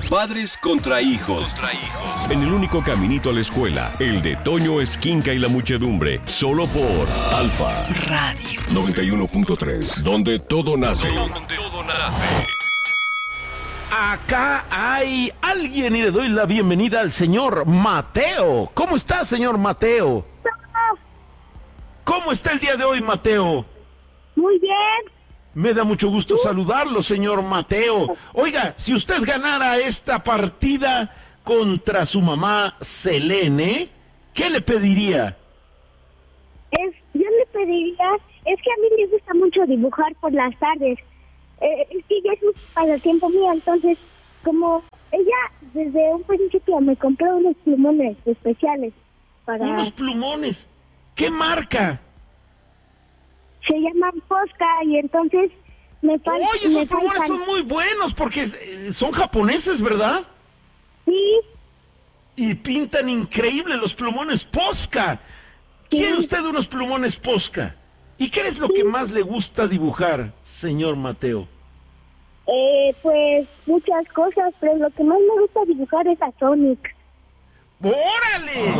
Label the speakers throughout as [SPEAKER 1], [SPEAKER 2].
[SPEAKER 1] Padres contra hijos. En el único caminito a la escuela, el de Toño Esquinca y la muchedumbre. Solo por Alfa Radio 91.3, donde todo nace.
[SPEAKER 2] Acá hay alguien y le doy la bienvenida al señor Mateo. ¿Cómo está, señor Mateo? ¿Cómo está el día de hoy, Mateo?
[SPEAKER 3] Muy bien.
[SPEAKER 2] Me da mucho gusto saludarlo, señor Mateo. Oiga, si usted ganara esta partida contra su mamá Selene, ¿qué le pediría?
[SPEAKER 3] Yo le pediría, es que a mí me gusta mucho dibujar por las tardes. Es que ya es un pasatiempo mío, entonces, como ella desde un principio me compró unos plumones especiales para...
[SPEAKER 2] Unos plumones. ¿Qué marca?
[SPEAKER 3] Se llaman Posca y entonces me falta...
[SPEAKER 2] Oye, esos plumones son muy buenos porque son japoneses, ¿verdad?
[SPEAKER 3] Sí.
[SPEAKER 2] Y pintan increíble los plumones Posca. ¿Quiere usted unos plumones Posca? ¿Y qué es lo que más le gusta dibujar, señor Mateo?
[SPEAKER 3] Pues muchas cosas, pero lo que más me gusta dibujar es a Sonic.
[SPEAKER 2] ¡Órale!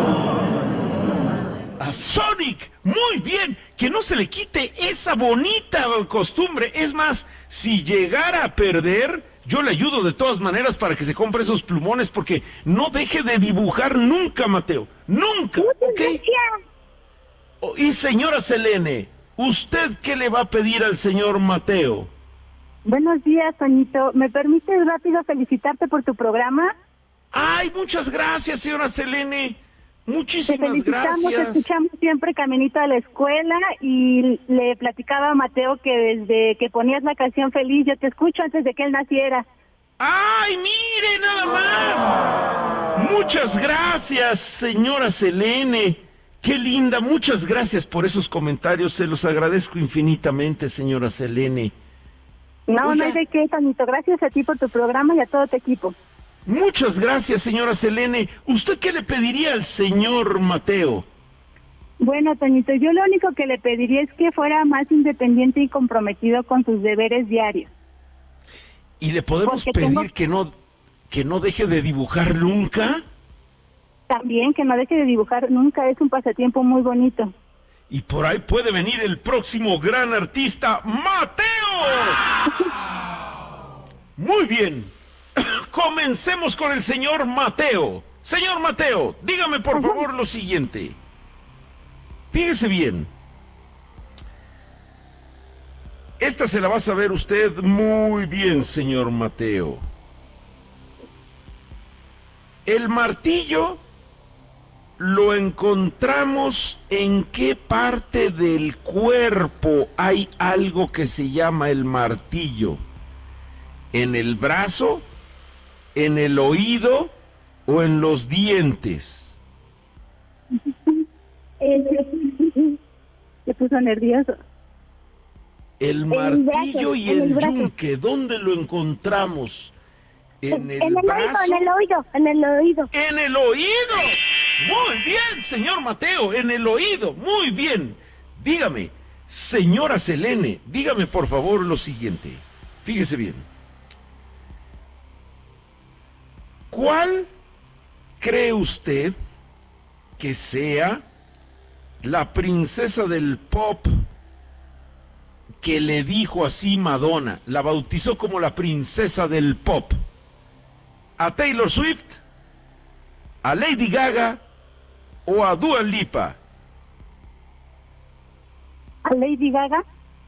[SPEAKER 2] A Sonic, muy bien, que no se le quite esa bonita costumbre. Es más, si llegara a perder, yo le ayudo de todas maneras para que se compre esos plumones, porque no deje de dibujar nunca, Mateo, nunca.
[SPEAKER 3] Muchas
[SPEAKER 2] ¿Ok?
[SPEAKER 3] gracias.
[SPEAKER 2] Y señora Selene, ¿usted qué le va a pedir al señor Mateo?
[SPEAKER 4] Buenos días, Toñito. ¿Me permites rápido felicitarte por tu programa?
[SPEAKER 2] Ay, muchas gracias, señora Selene.
[SPEAKER 4] Te
[SPEAKER 2] Muchísimas
[SPEAKER 4] felicitamos, te
[SPEAKER 2] gracias.
[SPEAKER 4] escuchamos siempre caminito a la escuela y le platicaba a Mateo que desde que ponías la canción Feliz, yo te escucho antes de que él naciera.
[SPEAKER 2] ¡Ay, mire, nada más! Muchas gracias, señora Selene. Qué linda, muchas gracias por esos comentarios. Se los agradezco infinitamente, señora Selene.
[SPEAKER 4] No,
[SPEAKER 2] Oiga.
[SPEAKER 4] no hay de qué, Toñito. Gracias a ti por tu programa y a todo tu equipo.
[SPEAKER 2] Muchas gracias, señora Selene. ¿Usted qué le pediría al señor Mateo?
[SPEAKER 4] Bueno, Toñito, yo lo único que le pediría es que fuera más independiente y comprometido con sus deberes diarios.
[SPEAKER 2] ¿Y le podemos
[SPEAKER 4] Porque
[SPEAKER 2] pedir que no deje de dibujar nunca?
[SPEAKER 4] También que no deje de dibujar nunca, es un pasatiempo muy bonito.
[SPEAKER 2] Y por ahí puede venir el próximo gran artista, Mateo. Muy bien. Comencemos con el señor Mateo. Señor Mateo, dígame por favor lo siguiente. Fíjese bien. Esta se la va a saber usted muy bien, señor Mateo. El martillo lo encontramos en qué parte del cuerpo hay algo que se llama el martillo. ¿En el brazo, en el oído o en los dientes?
[SPEAKER 4] Se puso nervioso.
[SPEAKER 2] El martillo y el yunque, ¿dónde lo encontramos? ¿En el brazo?
[SPEAKER 3] En el oído.
[SPEAKER 2] ¡En el oído! Muy bien, señor Mateo, en el oído, muy bien. Dígame, señora Selene, dígame por favor lo siguiente. Fíjese bien. ¿Cuál cree usted que sea la princesa del pop que le dijo así Madonna? La bautizó como la princesa del pop. ¿A Taylor Swift, a Lady Gaga o a Dua Lipa?
[SPEAKER 4] ¿A Lady Gaga?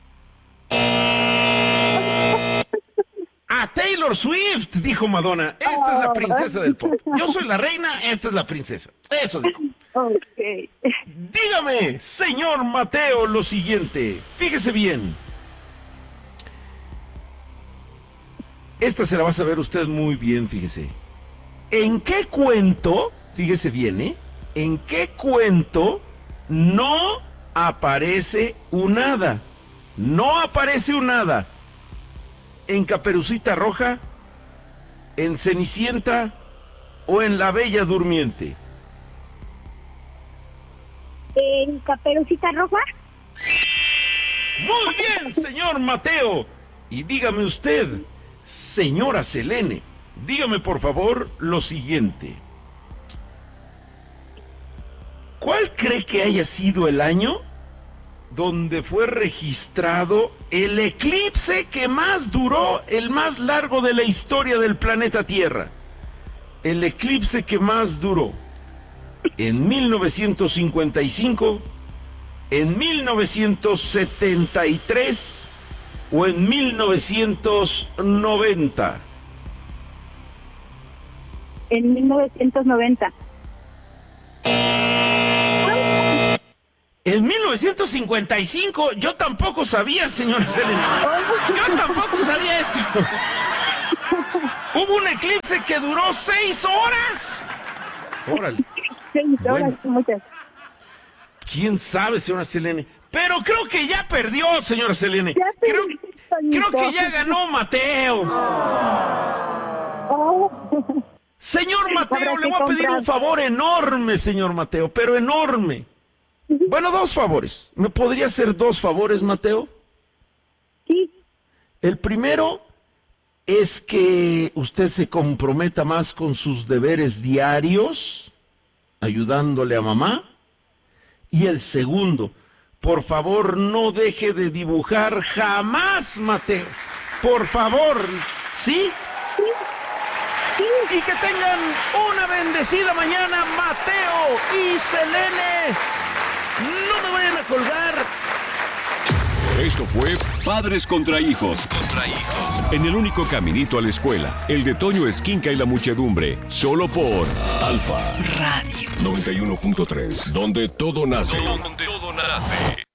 [SPEAKER 2] A Taylor Swift, dijo Madonna. Esta es la princesa del pop. Yo soy la reina, esta es la princesa. Eso dijo.
[SPEAKER 4] Ok.
[SPEAKER 2] Dígame, señor Mateo, lo siguiente. Fíjese bien. Esta se la va a saber usted muy bien, fíjese. ¿En qué cuento, fíjese bien, en qué cuento no aparece un hada? No aparece un hada. ¿En Caperucita Roja, en Cenicienta o en La Bella Durmiente?
[SPEAKER 3] ¿En Caperucita Roja?
[SPEAKER 2] Muy bien, señor Mateo. Y dígame usted, señora Selene, dígame por favor lo siguiente. ¿Cuál cree que haya sido el año donde fue registrado el eclipse que más duró, el más largo de la historia del planeta Tierra? El eclipse que más duró. ¿En 1955, en 1973 o en 1990?
[SPEAKER 4] En 1990.
[SPEAKER 2] En 1955, yo tampoco sabía, señora Selena. Yo tampoco sabía esto. Hubo un eclipse que duró 6 horas. Órale.
[SPEAKER 4] 6 horas, muchas.
[SPEAKER 2] ¿Quién sabe, señora Selene? Pero creo que ya perdió, señora Selene. Creo que ya ganó Mateo. Señor Mateo, le voy a pedir un favor enorme, señor Mateo, pero enorme. Bueno, 2 favores. ¿Me podría hacer 2 favores, Mateo?
[SPEAKER 4] Sí.
[SPEAKER 2] El primero es que usted se comprometa más con sus deberes diarios, ayudándole a mamá. Y el segundo, por favor, no deje de dibujar jamás, Mateo. Por favor, ¿sí?
[SPEAKER 4] Sí.
[SPEAKER 2] Y que tengan una bendecida mañana, Mateo y Selene. No me vayan a colgar.
[SPEAKER 1] Esto fue Padres contra Hijos. En el único caminito a la escuela, el de Toño Esquinca y la muchedumbre. Solo por Alfa Radio 91.3, donde todo nace.